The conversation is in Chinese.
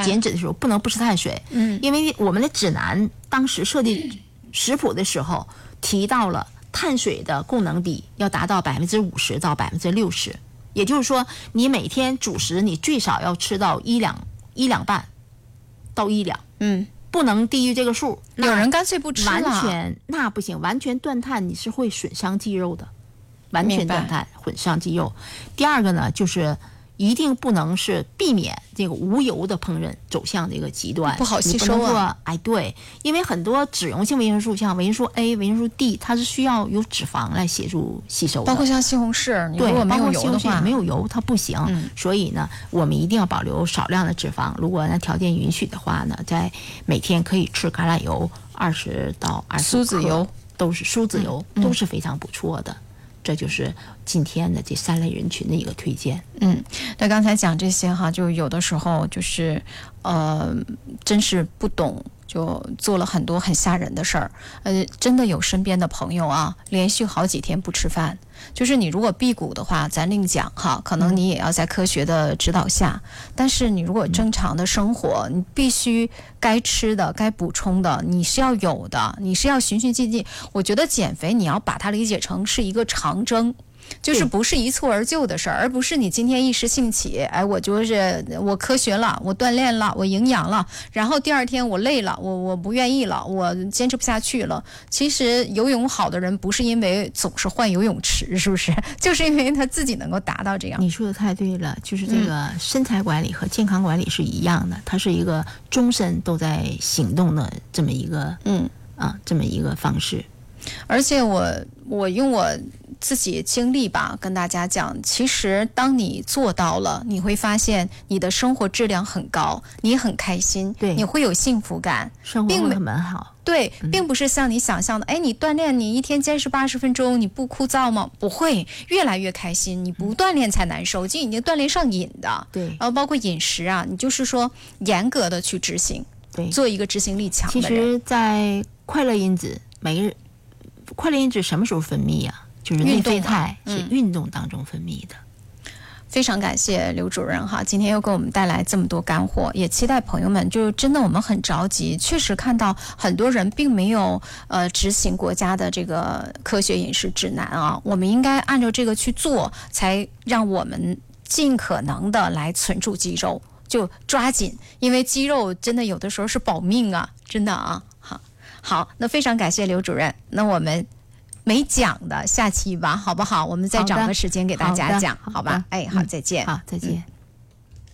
减脂的时候不能不吃碳水，因为我们的指南当时设定食谱的时候提到了碳水的供能比要达到50%到60%，也就是说你每天主食你最少要吃到一两半到1两，不能低于这个数。 有人干脆不吃了， 完全那不行，完全断碳你是会损伤肌肉的，完全断碳损伤肌肉。第二个呢，就是一定不能是避免这个无油的烹饪走向这个极端， 不好吸收啊。 对，因为很多脂溶性维生素，像维生素 A、维生素 D， 它是需要有脂肪来协助吸收的。 包括像西红柿，你如果没有油的话， 没有油它不行。所以呢，我们一定要保留少量的脂肪。如果呢条件允许的话呢，在每天可以吃橄榄油20到25克， 苏子油都是苏子油，都是非常不错的。这就是今天的这3类人群的一个推荐。 那刚才讲这些哈，就有的时候就是真是不懂，就做了很多很吓人的事儿。真的有身边的朋友啊，连续好几天不吃饭。就是你如果辟谷的话，咱另讲哈，可能你也要在科学的指导下。但是你如果正常的生活，你必须该吃的、该补充的，你是要有的，你是要循序渐进。我觉得减肥你要把它理解成是一个长征。就是不是一蹴而就的事儿，而不是你今天一时兴起，我就是我科学了，我锻炼了，我营养了，然后第二天我累了，我不愿意了，我坚持不下去了。其实游泳好的人不是因为总是换游泳池，是不是？就是因为他自己能够达到这样。 你说的太对了，就是这个身材管理和健康管理是一样的，它是一个终身都在行动的这么一个这么一个方式。 而且我用我自己经历吧，跟大家讲，其实当你做到了，你会发现你的生活质量很高，你很开心， 对， 你会有幸福感， 生活会很美好。 对，并不是像你想象的，你锻炼，你一天坚持80分钟，你不枯燥吗？不会，越来越开心。你不锻炼才难受，就已经锻炼上瘾的。 对， 然后包括饮食啊，你就是说严格的去执行， 对， 做一个执行力强的人。 其实，在快乐因子，快乐因子什么时候分泌啊？就是内啡肽是运动当中分泌的。 非常感谢刘主任哈，今天又给我们带来这么多干货，也期待朋友们，就真的我们很着急，确实看到很多人并没有执行国家的这个科学饮食指南啊，我们应该按照这个去做，才让我们尽可能的来存住肌肉，就抓紧，因为肌肉真的有的时候是保命啊，真的啊。好，那非常感谢刘主任，那我们没讲的下期吧，好不好？我们再找个时间给大家讲，好吧？好，再见。 好，再见。